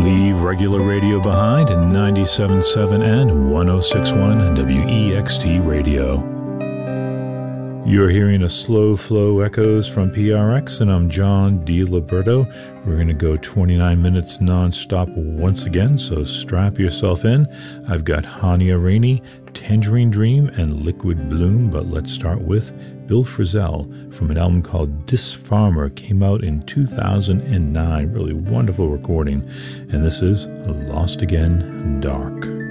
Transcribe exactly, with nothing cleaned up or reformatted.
Leave regular radio behind at ninety-seven point seven and one oh six point one W E X T Radio. You're hearing a Slow Flow Echoes from P R X, and I'm John D. Liberto. We're going to go twenty-nine minutes nonstop once again, so strap yourself in. I've got Hania Rainey, Tangerine Dream, and Liquid Bloom, but let's start with Bill Frisell from an album called Dis Farmer, came out in two thousand nine. Really wonderful recording, and this is Lost Again, Dark.